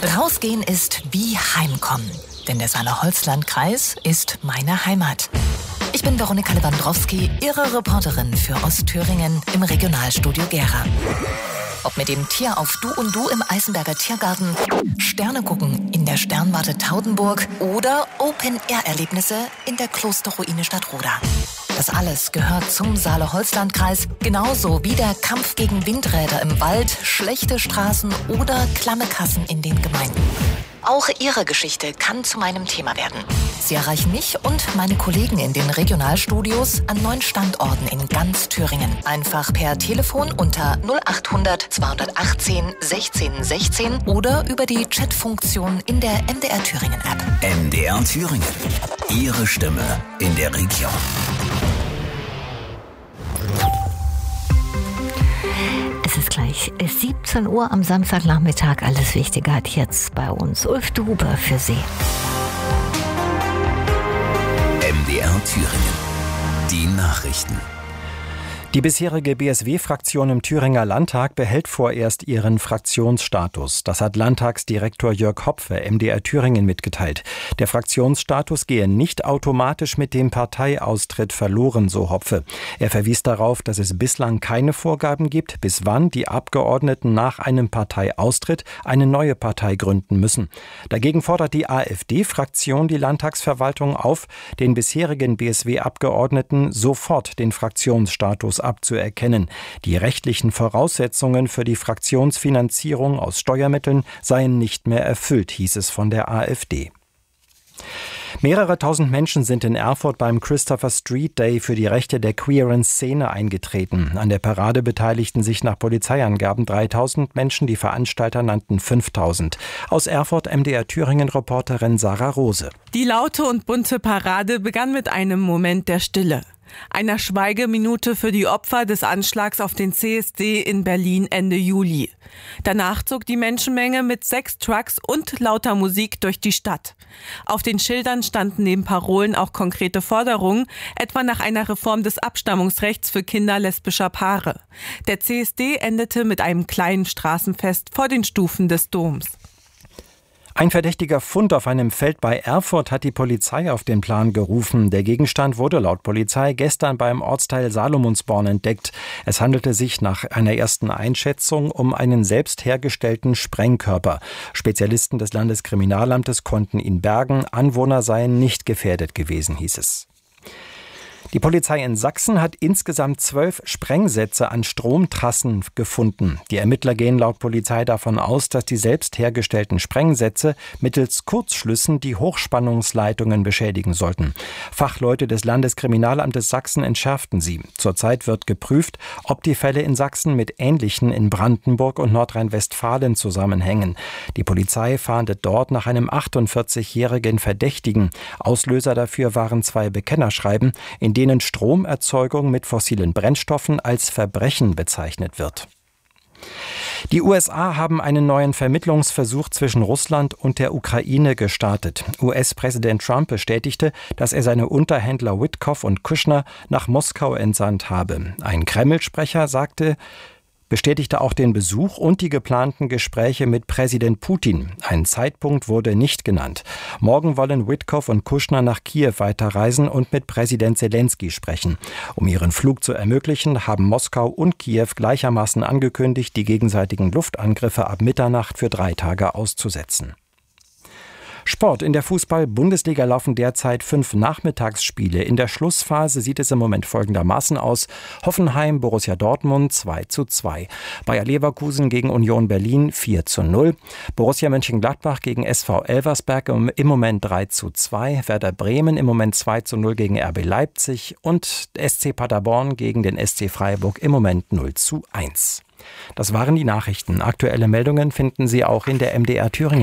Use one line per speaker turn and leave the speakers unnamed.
Rausgehen ist wie Heimkommen, denn der Saale-Holzland-Kreis ist meine Heimat. Ich bin Veronika Lewandowski, Ihre Reporterin für Ostthüringen im Regionalstudio Gera. Ob mit dem Tier auf Du und Du im Eisenberger Tiergarten, Sterne gucken in der Sternwarte Taudenburg oder Open-Air-Erlebnisse in der Klosterruine Stadtroda. Das alles gehört zum Saale-Holzland-Kreis, genauso wie der Kampf gegen Windräder im Wald, schlechte Straßen oder klamme Kassen in den Gemeinden. Auch Ihre Geschichte kann zu meinem Thema werden. Sie erreichen mich und meine Kollegen in den Regionalstudios an 9 Standorten in ganz Thüringen. Einfach per Telefon unter 0800 218 16 16 oder über die Chatfunktion in der MDR Thüringen App.
MDR Thüringen. Ihre Stimme in der Region.
Es ist gleich 17 Uhr am Samstagnachmittag. Alles Wichtige hat jetzt bei uns Ulf Duber für Sie.
MDR Thüringen. Die Nachrichten.
Die bisherige BSW-Fraktion im Thüringer Landtag behält vorerst ihren Fraktionsstatus. Das hat Landtagsdirektor Jörg Hopfe MDR Thüringen mitgeteilt. Der Fraktionsstatus gehe nicht automatisch mit dem Parteiaustritt verloren, so Hopfe. Er verwies darauf, dass es bislang keine Vorgaben gibt, bis wann die Abgeordneten nach einem Parteiaustritt eine neue Partei gründen müssen. Dagegen fordert die AfD-Fraktion die Landtagsverwaltung auf, den bisherigen BSW-Abgeordneten sofort den Fraktionsstatus abzuerkennen. Die rechtlichen Voraussetzungen für die Fraktionsfinanzierung aus Steuermitteln seien nicht mehr erfüllt, hieß es von der AfD. Mehrere tausend Menschen sind in Erfurt beim Christopher Street Day für die Rechte der queeren Szene eingetreten. An der Parade beteiligten sich nach Polizeiangaben 3000 Menschen, die Veranstalter nannten 5000. Aus Erfurt MDR Thüringen-Reporterin Sarah Rose.
Die laute und bunte Parade begann mit einem Moment der Stille. Einer Schweigeminute für die Opfer des Anschlags auf den CSD in Berlin Ende Juli. Danach zog die Menschenmenge mit 6 Trucks und lauter Musik durch die Stadt. Auf den Schildern standen neben Parolen auch konkrete Forderungen, etwa nach einer Reform des Abstammungsrechts für Kinder lesbischer Paare. Der CSD endete mit einem kleinen Straßenfest vor den Stufen des Doms.
Ein verdächtiger Fund auf einem Feld bei Erfurt hat die Polizei auf den Plan gerufen. Der Gegenstand wurde laut Polizei gestern beim Ortsteil Salomonsborn entdeckt. Es handelte sich nach einer ersten Einschätzung um einen selbst hergestellten Sprengkörper. Spezialisten des Landeskriminalamtes konnten ihn bergen. Anwohner seien nicht gefährdet gewesen, hieß es. Die Polizei in Sachsen hat insgesamt 12 Sprengsätze an Stromtrassen gefunden. Die Ermittler gehen laut Polizei davon aus, dass die selbst hergestellten Sprengsätze mittels Kurzschlüssen die Hochspannungsleitungen beschädigen sollten. Fachleute des Landeskriminalamtes Sachsen entschärften sie. Zurzeit wird geprüft, ob die Fälle in Sachsen mit ähnlichen in Brandenburg und Nordrhein-Westfalen zusammenhängen. Die Polizei fahndet dort nach einem 48-jährigen Verdächtigen. Auslöser dafür waren 2 Bekennerschreiben, in denen Stromerzeugung mit fossilen Brennstoffen als Verbrechen bezeichnet wird. Die USA haben einen neuen Vermittlungsversuch zwischen Russland und der Ukraine gestartet. US-Präsident Trump bestätigte, dass er seine Unterhändler Witkoff und Kushner nach Moskau entsandt habe. Ein Kreml-Sprecher bestätigte auch den Besuch und die geplanten Gespräche mit Präsident Putin. Ein Zeitpunkt wurde nicht genannt. Morgen wollen Witkoff und Kushner nach Kiew weiterreisen und mit Präsident Zelensky sprechen. Um ihren Flug zu ermöglichen, haben Moskau und Kiew gleichermaßen angekündigt, die gegenseitigen Luftangriffe ab Mitternacht für 3 Tage auszusetzen. Sport. In der Fußball-Bundesliga laufen derzeit 5 Nachmittagsspiele. In der Schlussphase sieht es im Moment folgendermaßen aus. Hoffenheim, Borussia Dortmund 2:2. Bayer Leverkusen gegen Union Berlin 4:0. Borussia Mönchengladbach gegen SV Elversberg im Moment 3:2. Werder Bremen im Moment 2:0 gegen RB Leipzig und SC Paderborn gegen den SC Freiburg im Moment 0:1. Das waren die Nachrichten. Aktuelle Meldungen finden Sie auch in der MDR Thüringen.